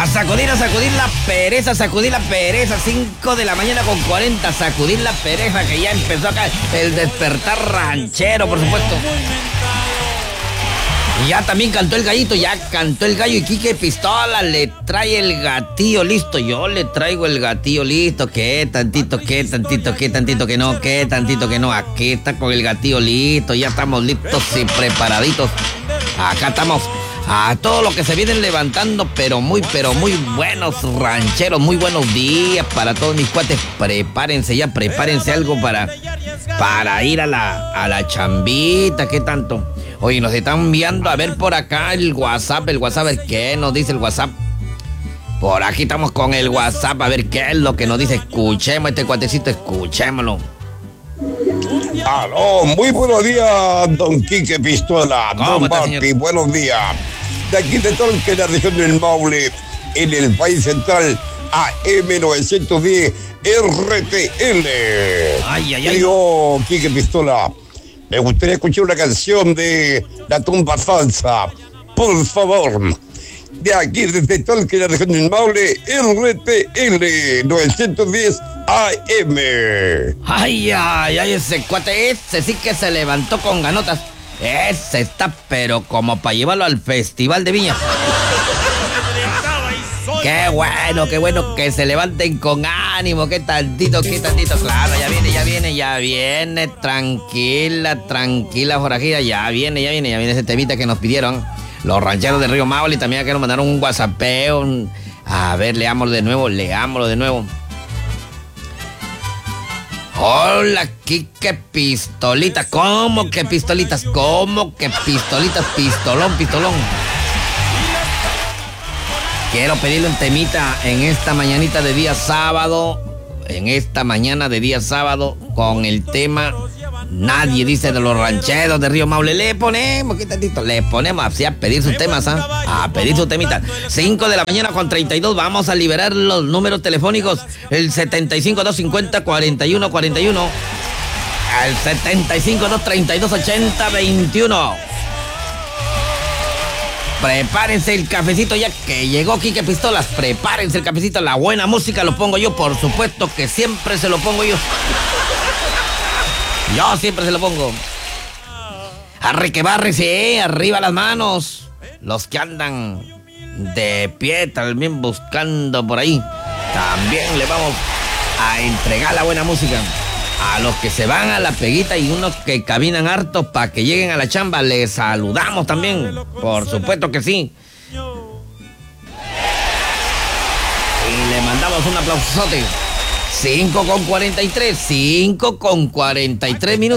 A sacudir la pereza, 5 de la mañana con 40, sacudir la pereza, que ya empezó acá el despertar ranchero, por supuesto. Y ya también cantó el gallito, y Quique Pistola le trae el gatillo listo. Yo le traigo el gatillo listo, qué tantito que no, aquí está con el gatillo listo, ya estamos listos y preparaditos. Acá estamos a todo lo que se vienen levantando, pero muy buenos rancheros, muy buenos días para todos mis cuates. Prepárense algo para ir a la chambita, ¿qué tanto? Oye, nos están enviando a ver por acá el WhatsApp, a ver qué nos dice el WhatsApp. Por aquí estamos con el WhatsApp, a ver qué es lo que nos dice. Escuchemos este cuatecito, escuchémoslo. Aló, muy buenos días, don Quique Pistola, don Papi, buenos días. De aquí de todo que la región del Maule, en el país central, AM 910 RTL. Ay. Yo, Quique Pistola, me gustaría escuchar una canción de La Tumba Salsa, por favor. De aquí, desde todo que la región del Maule, RTL 910 AM. Ay, ese cuate, ese sí que se levantó con ganotas. Ese está, pero como para llevarlo al Festival de Viña. Qué bueno que se levanten con ánimo, qué tantito. Claro, ya viene, tranquila, Jorajida, ya viene ese temita que nos pidieron los rancheros de Río Maule. Y también que nos mandaron un whatsappeo. A ver, leámoslo de nuevo. Hola, Quique Pistolita. ¿Cómo que pistolitas? Pistolón. Quiero pedirle un temita en esta mañana de día sábado, con el tema Nadie, dice, de los rancheros de Río Maule. Le ponemos así a pedir sus temas, a pedir su temita. 5 de la mañana con 32, vamos a liberar los números telefónicos. El 75-250-4141. El 75-232-80-21. Prepárense el cafecito ya que llegó Quique Pistolas. Prepárense el cafecito, la buena música lo pongo yo, por supuesto que siempre se lo pongo yo. Yo siempre se lo pongo. Arre que barre, sí, arriba las manos. Los que andan de pie también buscando por ahí. También le vamos a entregar la buena música. A los que se van a la peguita y unos que caminan hartos para que lleguen a la chamba, les saludamos también. Por supuesto que sí. Y le mandamos un aplausote. 5 con 43 minutos.